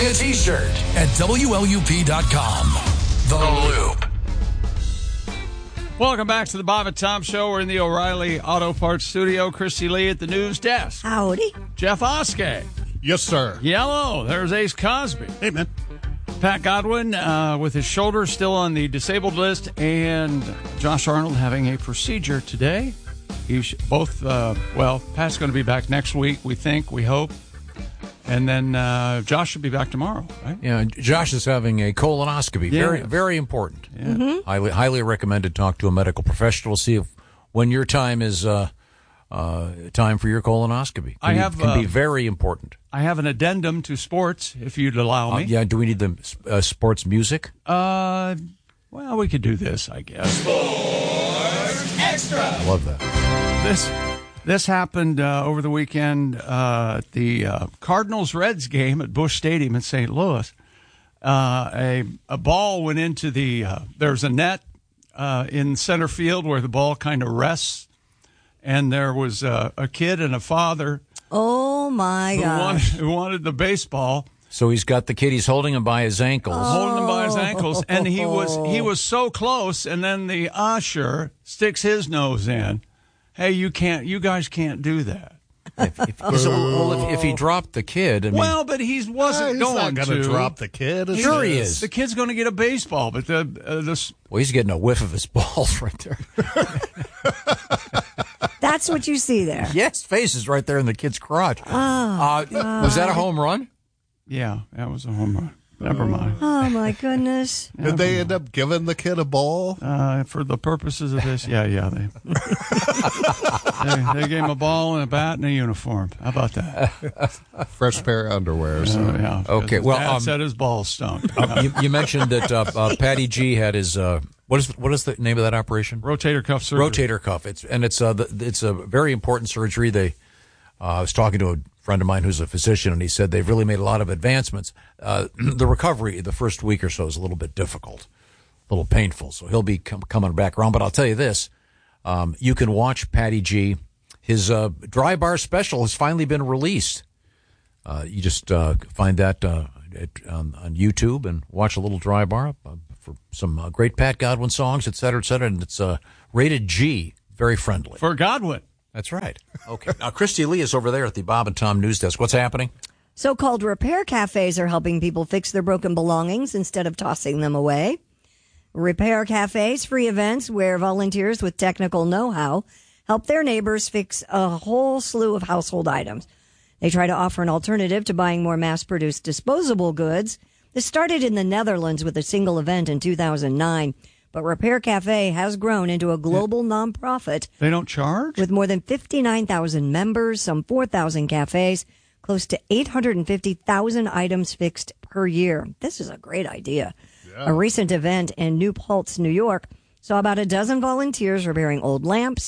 Buy a t-shirt at WLUP.com. The Loop. Welcome back to the Bob and Tom Show. We're in the O'Reilly Auto Parts studio. Christy Lee at the news desk. Howdy. Jeff Oskey. Yes, sir. Yellow. There's Ace Cosby. Hey, man. Pat Godwin with his shoulder still on the disabled list, and Josh Arnold having a procedure today. Pat's going to be back next week, we think, we hope. And then Josh should be back tomorrow, right? Yeah, Josh is having a colonoscopy. Yeah. Very, very important. Yeah. Mm-hmm. Highly recommend to talk to a medical professional. See if when your time is time for your colonoscopy. It can be very important. I have an addendum to sports, if you'd allow me. Do we need the sports music? Well, we could do this, I guess. Sports Extra. I love that. This happened over the weekend at the Cardinals-Reds game at Busch Stadium in St. Louis. A ball went into there's a net in center field where the ball kind of rests, and there was a kid and a father. Oh, my gosh. Who wanted the baseball. So he's got the kid. He's holding him by his ankles. Holding him by his ankles, and he was so close, and then the usher sticks his nose in. Hey, you guys can't do that. If he dropped the kid, but he wasn't going to drop the kid. Sure he is. The kid's going to get a baseball, but he's getting a whiff of his balls right there. That's what you see there. Yes, face is right there in the kid's crotch. Was that a home run? Yeah, that was a home run. Never mind. Oh, my goodness. Did they end up giving the kid a ball? For the purposes of this, yeah. They gave him a ball and a bat and a uniform. How about that? Fresh pair of underwear. So. Yeah. Okay. Well, Dad said his balls stunk. You mentioned that Patty G had his what is the name of that operation? Rotator cuff surgery. Rotator cuff. It's a very important surgery. I was talking to a friend of mine who's a physician, and he said they've really made a lot of advancements. The recovery, the first week or so, is a little bit difficult, a little painful. So he'll be coming back around. But I'll tell you this: you can watch Patty G. His dry bar special has finally been released. You just find that on YouTube and watch a little dry bar for some great Pat Godwin songs, et cetera, and it's rated G, very friendly. For Godwin. That's right. Okay. Now, Christy Lee is over there at the Bob and Tom News Desk. What's happening? So-called repair cafes are helping people fix their broken belongings instead of tossing them away. Repair cafes, free events where volunteers with technical know-how help their neighbors fix a whole slew of household items. They try to offer an alternative to buying more mass-produced disposable goods. This started in the Netherlands with a single event in 2009. But Repair Cafe has grown into a global nonprofit. They don't charge? With more than 59,000 members, some 4,000 cafes, close to 850,000 items fixed per year. This is a great idea. Yeah. A recent event in New Paltz, New York, saw about a dozen volunteers repairing old lamps,